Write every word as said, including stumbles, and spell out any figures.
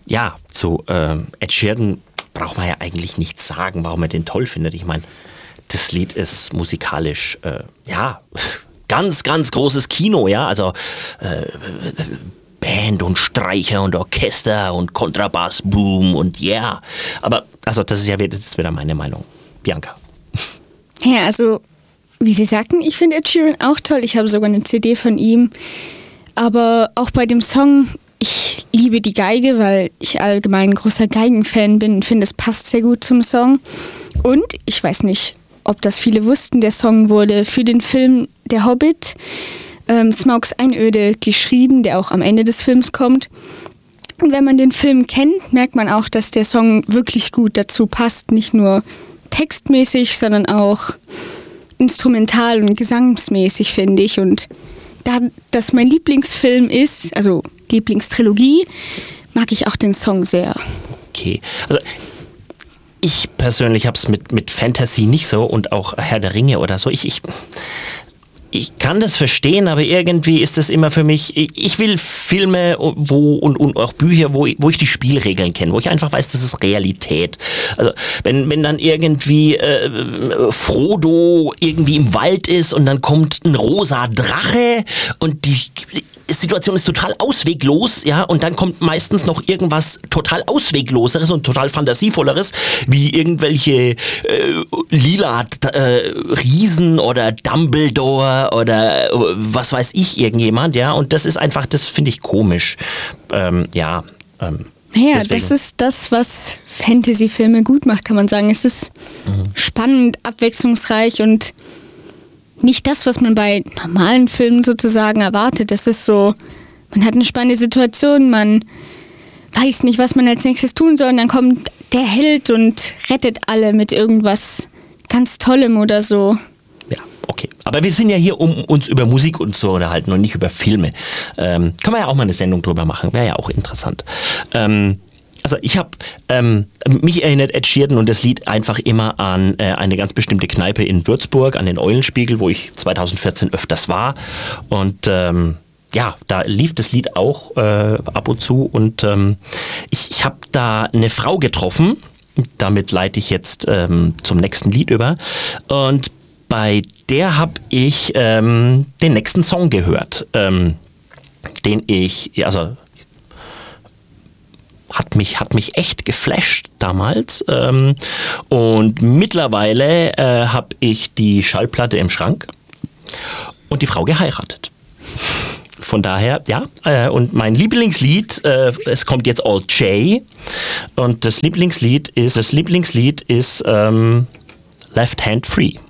ja, zu ähm, Ed Sheeran braucht man ja eigentlich nichts sagen, warum er den toll findet. Ich meine, das Lied ist musikalisch, äh, ja, ganz, ganz großes Kino, ja, also äh, Band und Streicher und Orchester und Kontrabass, Boom und yeah. Aber, also das ist ja wieder, das ist wieder meine Meinung. Bianca. Ja, also, wie Sie sagten, ich finde Ed Sheeran auch toll. Ich habe sogar eine C D von ihm. Aber auch bei dem Song, ich liebe die Geige, weil ich allgemein ein großer Geigenfan bin und finde, es passt sehr gut zum Song. Und ich weiß nicht, ob das viele wussten, der Song wurde für den Film Der Hobbit, ähm, Smaugs Einöde, geschrieben, der auch am Ende des Films kommt. Und wenn man den Film kennt, merkt man auch, dass der Song wirklich gut dazu passt. Nicht nur textmäßig, sondern auch instrumental und gesangsmäßig, finde ich. Und da das mein Lieblingsfilm ist, also Lieblingstrilogie, mag ich auch den Song sehr. Okay, also ich persönlich habe es mit, mit Fantasy nicht so und auch Herr der Ringe oder so. Ich, ich, ich kann das verstehen, aber irgendwie ist das immer für mich, ich will Filme wo, und, und auch Bücher, wo, wo ich die Spielregeln kenne, wo ich einfach weiß, das ist Realität. Also wenn, wenn dann irgendwie äh, Frodo irgendwie im Wald ist und dann kommt ein rosa Drache und die Situation ist total ausweglos, ja, und dann kommt meistens noch irgendwas total Auswegloseres und total Fantasievolleres, wie irgendwelche äh, lila äh, Riesen oder Dumbledore oder äh, was weiß ich, irgendjemand, ja, und das ist einfach, das finde ich komisch, ähm, ja. Ähm, naja, deswegen. Das ist das, was Fantasy-Filme gut macht, kann man sagen. Es ist mhm. spannend, abwechslungsreich und nicht das, was man bei normalen Filmen sozusagen erwartet. Das ist so, man hat eine spannende Situation, man weiß nicht, was man als nächstes tun soll und dann kommt der Held und rettet alle mit irgendwas ganz Tollem oder so. Ja, okay. Aber wir sind ja hier, um uns über Musik und so unterhalten und nicht über Filme. Ähm, können wir ja auch mal eine Sendung drüber machen, wäre ja auch interessant. Ähm, Also ich habe, ähm, mich erinnert Ed Sheeran und das Lied einfach immer an äh, eine ganz bestimmte Kneipe in Würzburg, an den Eulenspiegel, wo ich zwanzig vierzehn öfters war. Und ähm, ja, da lief das Lied auch äh, ab und zu. Und ähm, ich, ich habe da eine Frau getroffen, damit leite ich jetzt ähm, zum nächsten Lied über. Und bei der habe ich ähm, den nächsten Song gehört, ähm, den ich, also Hat mich, hat mich echt geflasht damals. Ähm, und mittlerweile äh, habe ich die Schallplatte im Schrank und die Frau geheiratet. Von daher, ja. Äh, und mein Lieblingslied, äh, es kommt jetzt All J. Und das Lieblingslied ist, das Lieblingslied ist ähm, Left Hand Free.